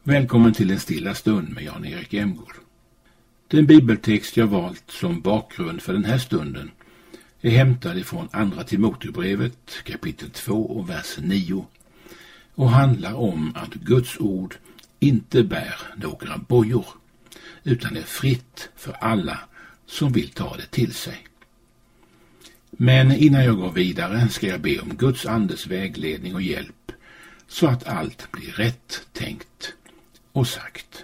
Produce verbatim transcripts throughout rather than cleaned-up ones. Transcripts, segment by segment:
Välkommen till en stilla stund med Jan-Erik Emgård. Den bibeltext jag valt som bakgrund för den här stunden är hämtad ifrån andra Timoteusbrevet kapitel två och vers nio och handlar om att Guds ord inte bär några bojor utan är fritt för alla som vill ta det till sig. Men innan jag går vidare ska jag be om Guds andes vägledning och hjälp så att allt blir rätt tänkt och sagt.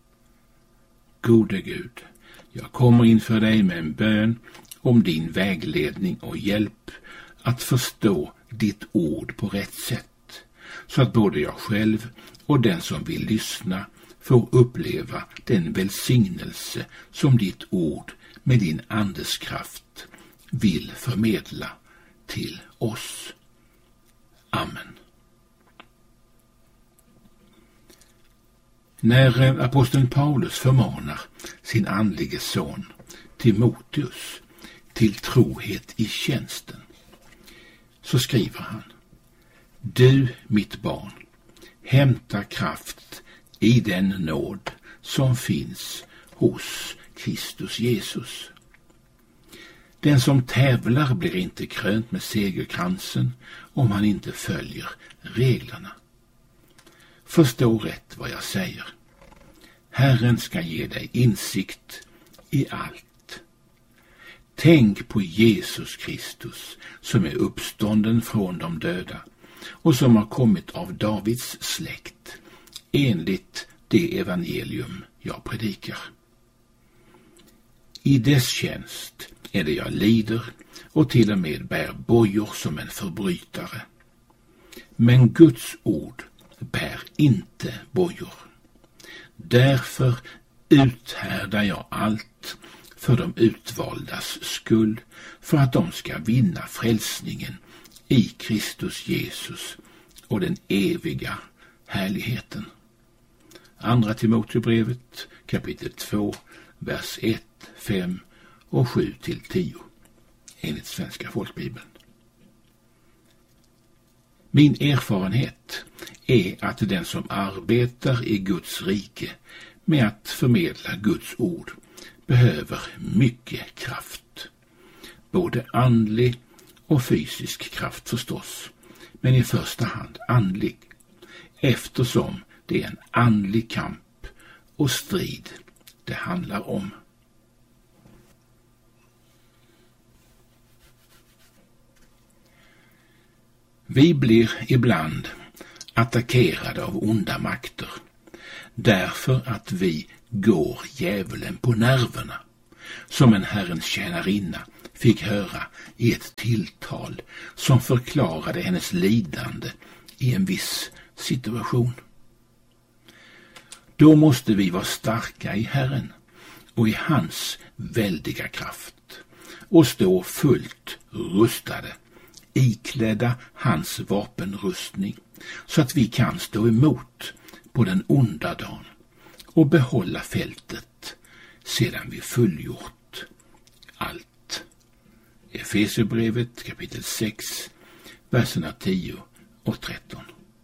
Gode Gud, jag kommer inför dig med en bön om din vägledning och hjälp att förstå ditt ord på rätt sätt, så att både jag själv och den som vill lyssna får uppleva den välsignelse som ditt ord med din andes kraft vill förmedla till oss. Amen. När aposteln Paulus förmanar sin andlige son Timoteus till trohet i tjänsten, så skriver han: Du, mitt barn, hämta kraft i den nåd som finns hos Kristus Jesus. Den som tävlar blir inte krönt med segerkransen om han inte följer reglerna. Förstå rätt vad jag säger. Herren ska ge dig insikt i allt. Tänk på Jesus Kristus som är uppstånden från de döda och som har kommit av Davids släkt enligt det evangelium jag predikar. I dess tjänst är det jag lider och till och med bär bojor som en förbrytare. Men Guds ord bär inte bojor. Därför uthärdar jag allt för de utvaldas skull, för att de ska vinna frälsningen i Kristus Jesus och den eviga härligheten. Andra Timoteusbrevet kapitel två, vers ett, fem och sju till tio enligt Svenska folkbibeln. Min erfarenhet är att den som arbetar i Guds rike med att förmedla Guds ord behöver mycket kraft. Både andlig och fysisk kraft förstås, men i första hand andlig, eftersom det är en andlig kamp och strid det handlar om. Vi blir ibland attackerade av onda makter därför att vi går djävulen på nerverna, som en Herrens tjänarinna fick höra i ett tilltal som förklarade hennes lidande i en viss situation. Då måste vi vara starka i Herren och i hans väldiga kraft och stå fullt rustade, iklädda hans vapenrustning, så att vi kan stå emot på den onda dagen och behålla fältet sedan vi fullgjort allt. Efesierbrevet kapitel sex, verserna tio och tretton.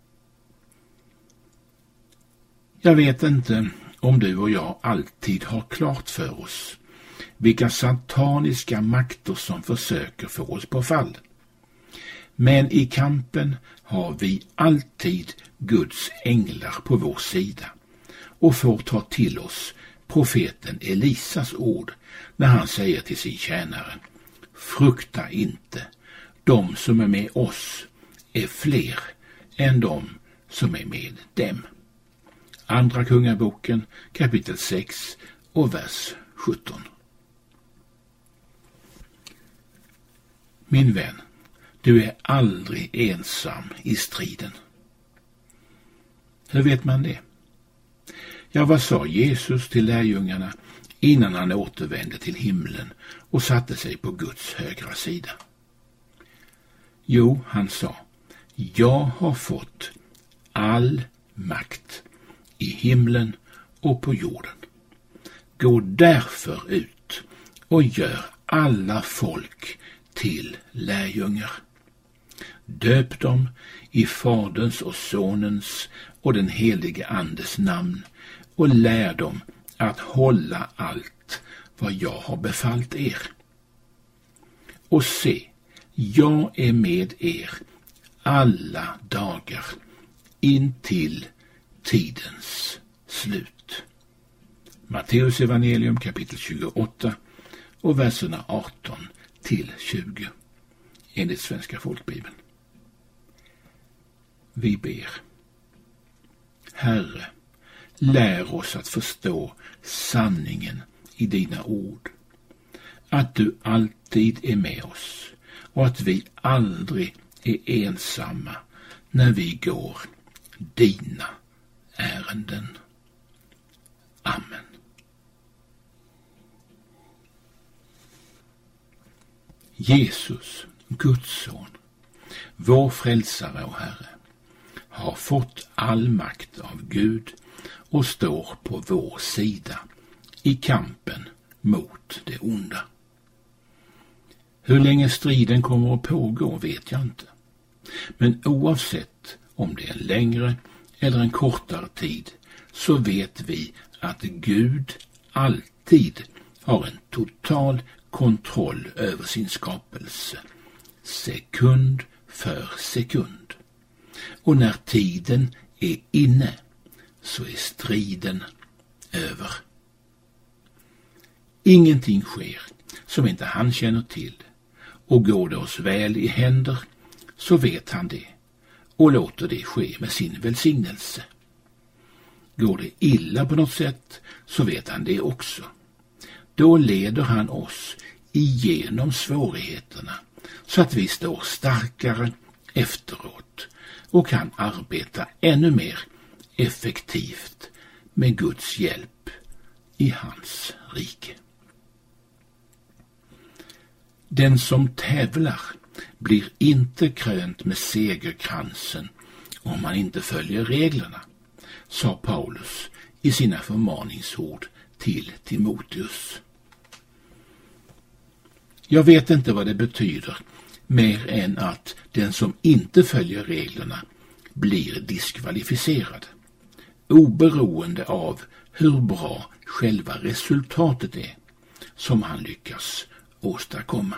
Jag vet inte om du och jag alltid har klart för oss vilka sataniska makter som försöker få oss på fall. Men i kampen har vi alltid Guds änglar på vår sida och får ta till oss profeten Elisas ord när han säger till sin tjänare: frukta inte, de som är med oss är fler än de som är med dem. Andra Kungaboken kapitel sex och vers sjutton. Min vän, du är aldrig ensam i striden. Hur vet man det? Ja, vad sa Jesus till lärjungarna innan han återvände till himlen och satte sig på Guds högra sida? Jo, han sa: jag har fått all makt i himlen och på jorden. Gå därför ut och gör alla folk till lärjungar. Döp dem i Faderns och Sonens och den helige Andes namn och lär dem att hålla allt vad jag har befallt er. Och se, jag är med er alla dagar in till tidens slut. Matteus evangelium kapitel tjugoåtta och verserna arton till tjugo enligt Svenska folkbibeln. Vi ber. Herre, lär oss att förstå sanningen i dina ord. Att du alltid är med oss och att vi aldrig är ensamma när vi går dina ärenden. Amen. Jesus, Guds son, vår frälsare och Herre, har fått all makt av Gud och står på vår sida i kampen mot det onda. Hur länge striden kommer att pågå vet jag inte. Men oavsett om det är en längre eller en kortare tid så vet vi att Gud alltid har en total kontroll över sin skapelse, sekund för sekund. Och när tiden är inne så är striden över. Ingenting sker som inte han känner till, och går det oss väl i händer så vet han det och låter det ske med sin välsignelse. Går det illa på något sätt så vet han det också. Då leder han oss igenom svårigheterna så att vi står starkare efteråt och kan arbeta ännu mer effektivt med Guds hjälp i hans rike. Den som tävlar blir inte krönt med segerkransen om man inte följer reglerna, sa Paulus i sina förmaningsord till Timoteus. Jag vet inte vad det betyder mer än att den som inte följer reglerna blir diskvalificerad, oberoende av hur bra själva resultatet är som han lyckas åstadkomma.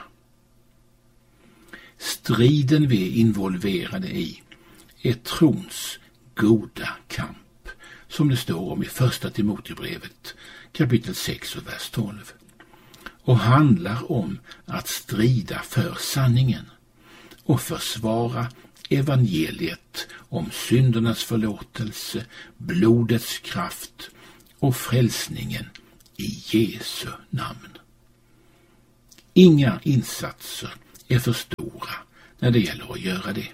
Striden vi är involverade i är trons goda kamp, som det står om i första Timoteusbrevet kapitel sex och vers tolv, och handlar om att strida för sanningen och försvara evangeliet om syndernas förlåtelse, blodets kraft och frälsningen i Jesu namn. Inga insatser är för stora när det gäller att göra det.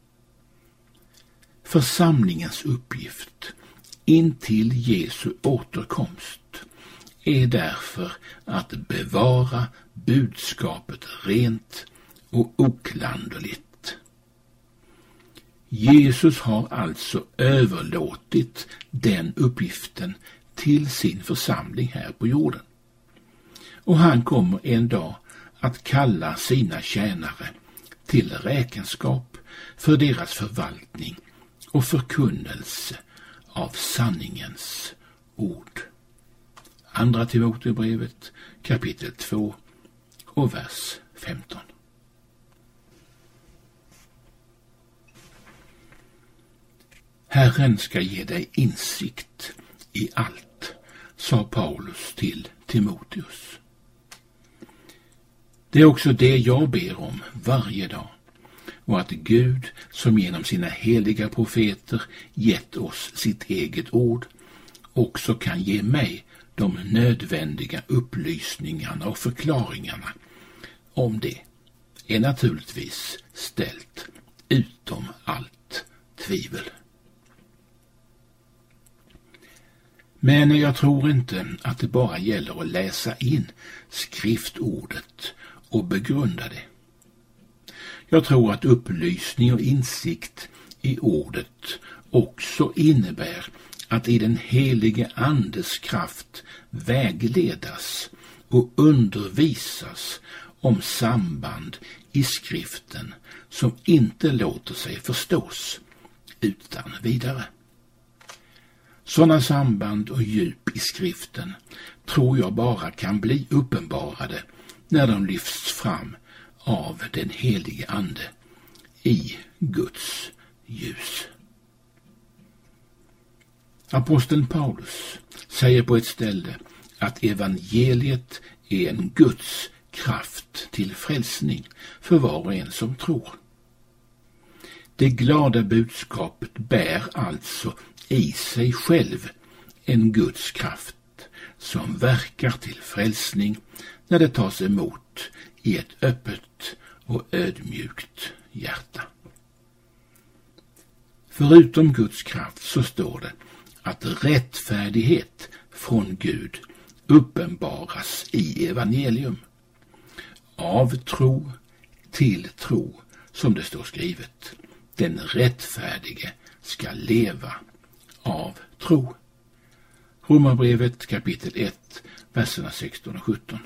Församlingens uppgift intill Jesu återkomst är därför att bevara budskapet rent och oklanderligt. Jesus har alltså överlåtit den uppgiften till sin församling här på jorden. Och han kommer en dag att kalla sina tjänare till räkenskap för deras förvaltning och förkunnelse av sanningens ord. Andra Timoteusbrevet kapitel två och vers femton. Herren ska ge dig insikt i allt, sa Paulus till Timoteus. Det är också det jag ber om varje dag, och att Gud, som genom sina heliga profeter gett oss sitt eget ord, också kan ge mig de nödvändiga upplysningarna och förklaringarna om det, är naturligtvis ställt utom allt tvivel. Men jag tror inte att det bara gäller att läsa in skriftordet och begrunda det. Jag tror att upplysning och insikt i ordet också innebär att i den helige Andes kraft vägledas och undervisas om samband i skriften som inte låter sig förstås utan vidare. Sådana samband och djup i skriften tror jag bara kan bli uppenbarade när de lyfts fram av den helige Ande i Guds ljus. Aposteln Paulus säger på ett ställe att evangeliet är en Guds kraft till frälsning för var och en som tror. Det glada budskapet bär alltså i sig själv en Guds kraft som verkar till frälsning när det tas emot i ett öppet och ödmjukt hjärta. Förutom Guds kraft så står det att rättfärdighet från Gud uppenbaras i evangelium. Av tro till tro, som det står skrivet. Den rättfärdige ska leva av tro. Romarbrevet kapitel ett, verserna sexton och sjutton.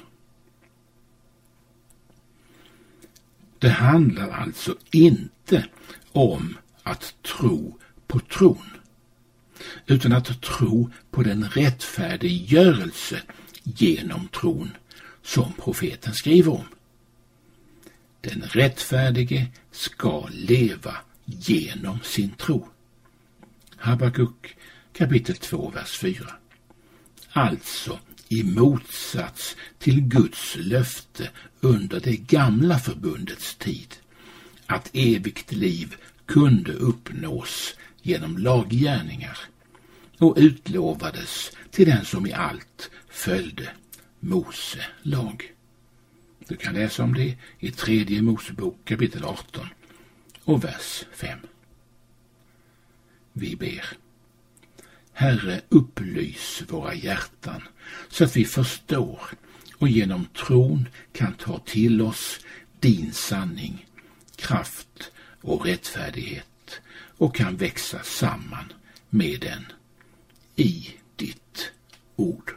Det handlar alltså inte om att tro på tron, utan att tro på den rättfärdiggörelse genom tron som profeten skriver om. Den rättfärdige ska leva genom sin tro. Habakuk kapitel två, vers fyra. Alltså i motsats till Guds löfte under det gamla förbundets tid, att evigt liv kunde uppnås genom laggärningar och utlovades till den som i allt följde Mose lag. Du kan läsa om det i tredje Mosebok kapitel arton och vers fem. Vi ber. Herre, upplys våra hjärtan så att vi förstår och genom tron kan ta till oss din sanning, kraft och rättfärdighet och kan växa samman med den i ditt ord.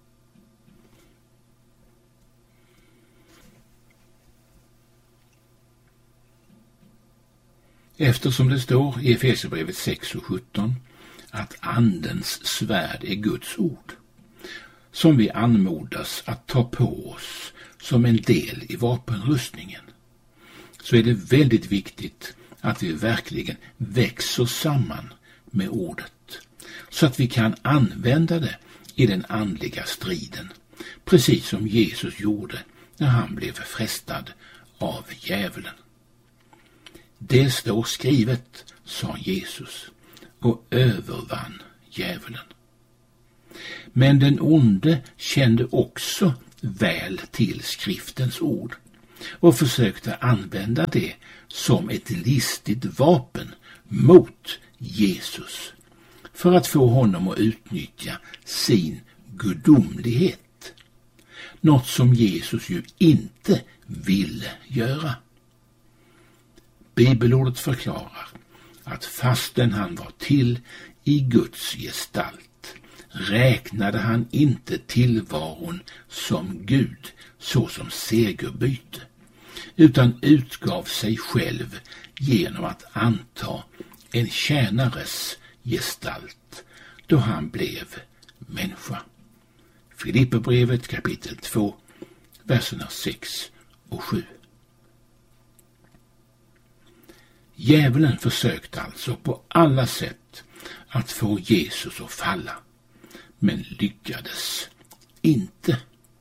Eftersom det står i Efesierbrevet sex och sjutton att andens svärd är Guds ord, som vi anmodas att ta på oss som en del i vapenrustningen, så är det väldigt viktigt att vi verkligen växer samman med ordet, så att vi kan använda det i den andliga striden, precis som Jesus gjorde när han blev frestad av djävulen. Det står skrivet, sa Jesus, och övervann djävulen. Men den onde kände också väl till skriftens ord och försökte använda det som ett listigt vapen mot Jesus för att få honom att utnyttja sin gudomlighet, något som Jesus ju inte ville göra. Bibelordet förklarar att fastän han var till i Guds gestalt räknade han inte tillvaron som Gud såsom segerbyte, utan utgav sig själv genom att anta en tjänares gestalt då han blev människa. Filipperbrevet kapitel två, verserna sex och sju. Djävulen försökte alltså på alla sätt att få Jesus att falla, men lyckades inte.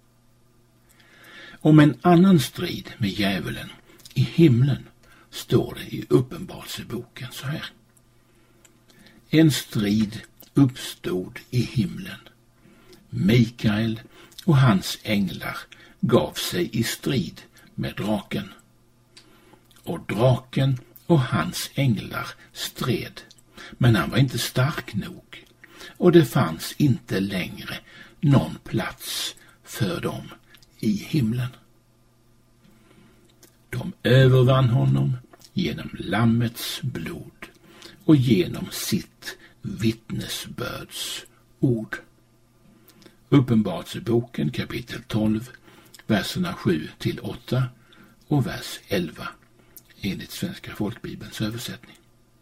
Om en annan strid med djävulen i himlen står det i Uppenbarelseboken så här. En strid uppstod i himlen. Mikael och hans änglar gav sig i strid med draken. Och draken och hans änglar stred, men han var inte stark nog, och det fanns inte längre någon plats för dem i himlen. De övervann honom genom lammets blod och genom sitt vittnesbörds ord. Uppenbarelseboken kapitel tolv, verserna sju till åtta och vers elva enligt Svenska folkbibelns översättning.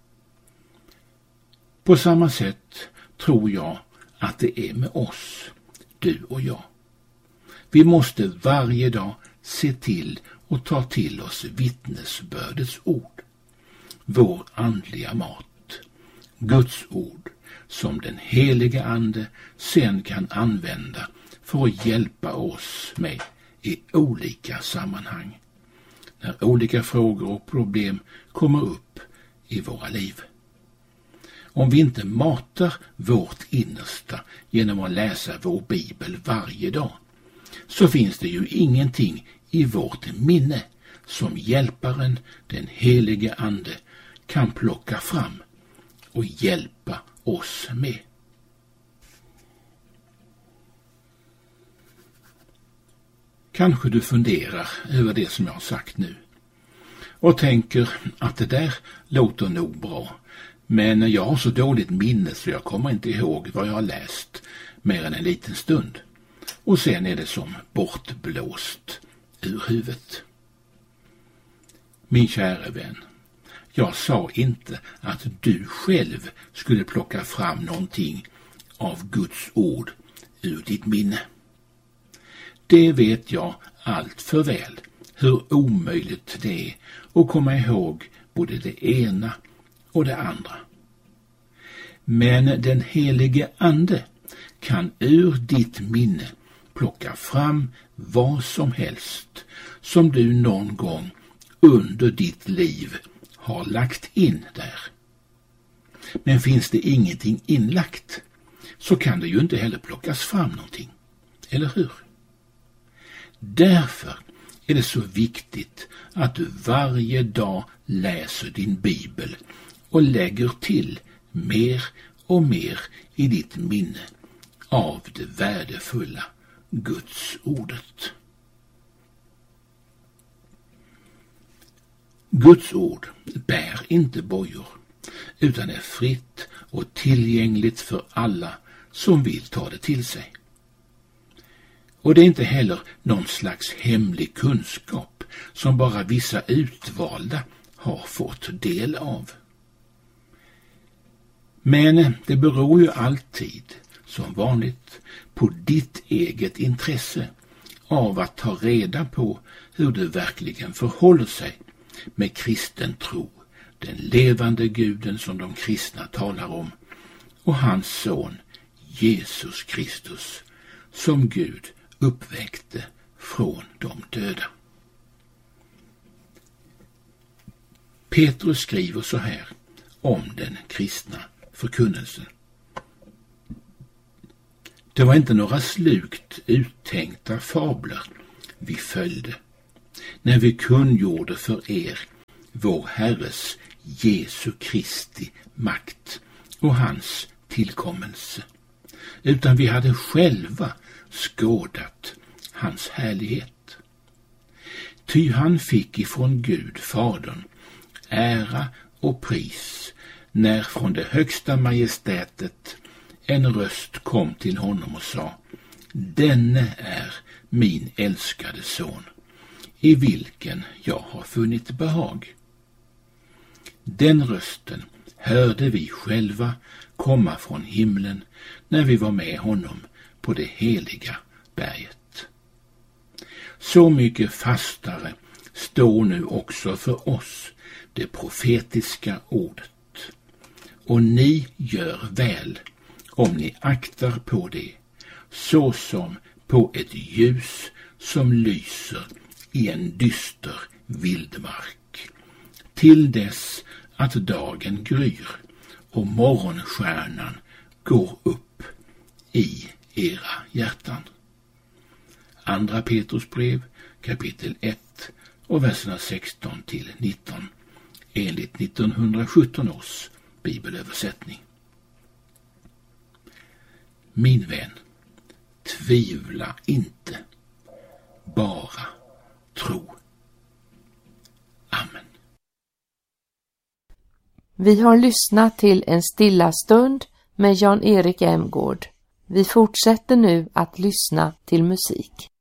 På samma sätt tror jag att det är med oss, du och jag. Vi måste varje dag se till och ta till oss vittnesbördets ord, vår andliga mat, Guds ord, som den helige ande sen kan använda för att hjälpa oss med i olika sammanhang, när olika frågor och problem kommer upp i våra liv. Om vi inte matar vårt innersta genom att läsa vår bibel varje dag, så finns det ju ingenting i vårt minne som hjälparen, den helige ande, kan plocka fram och hjälpa oss med. Kanske du funderar över det som jag har sagt nu och tänker att det där låter nog bra, men jag har så dåligt minne så jag kommer inte ihåg vad jag har läst mer än en liten stund. Och sen är det som bortblåst ur huvudet. Min kära vän, jag sa inte att du själv skulle plocka fram någonting av Guds ord ur ditt minne. Det vet jag allt för väl hur omöjligt det är att komma ihåg både det ena och det andra. Men den helige ande kan ur ditt minne plocka fram vad som helst som du någon gång under ditt liv har lagt in där. Men finns det ingenting inlagt så kan det ju inte heller plockas fram någonting, eller hur? Därför är det så viktigt att du varje dag läser din bibel och lägger till mer och mer i ditt minne av det värdefulla Guds ordet. Guds ord bär inte bojor, utan är fritt och tillgängligt för alla som vill ta det till sig. Och det är inte heller någon slags hemlig kunskap som bara vissa utvalda har fått del av. Men det beror ju alltid, som vanligt, på ditt eget intresse av att ta reda på hur det verkligen förhåller sig med kristen tro, den levande guden som de kristna talar om, och hans son Jesus Kristus, som Gud uppväckte från de döda. Petrus skriver så här om den kristna förkunnelsen. Det var inte några slukt uttänkta fabler vi följde när vi kungjorde för er vår Herres Jesu Kristi makt och hans tillkommelse, utan vi hade själva skådat hans härlighet. Ty han fick ifrån Gud Fadern ära och pris när från det högsta majestätet en röst kom till honom och sa: denne är min älskade son, i vilken jag har funnit behag. Den rösten hörde vi själva komma från himlen när vi var med honom på det heliga berget. Så mycket fastare står nu också för oss det profetiska ordet. Och ni gör väl om ni aktar på det, så som på ett ljus som lyser i en dyster vildmark, till dess att dagen gryr och morgonstjärnan går upp i era hjärtan. Andra Petrus brev, kapitel ett och verserna sexton till nitton, enligt nittonhundrasjutton års bibelöversättning. Min vän, tvivla inte, bara tro. Amen. Vi har lyssnat till en stilla stund med Jan-Erik Emgård. Vi fortsätter nu att lyssna till musik.